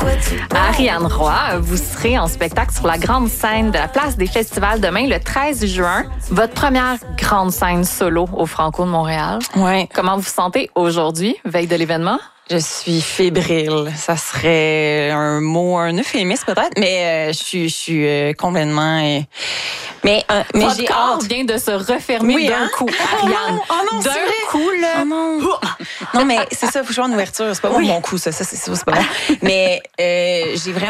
Ariane Roy, vous serez en spectacle sur la grande scène de la Place des Festivals demain, le 13 juin. Votre première grande scène solo au Franco de Montréal. Ouais. Comment vous vous sentez aujourd'hui, veille de l'événement? Je suis fébrile. Ça serait un euphémisme peut-être, mais je suis complètement... Mais Votre j'ai corps hâte. vient de se refermer Oui, d'un hein? coup, Ariane. Oh non, d'un c'est vrai. coup, là. Oh non. Non, mais c'est ça, il faut que je sois en ouverture. C'est pas bon mon coup, ça c'est pas bon. Mais j'ai vraiment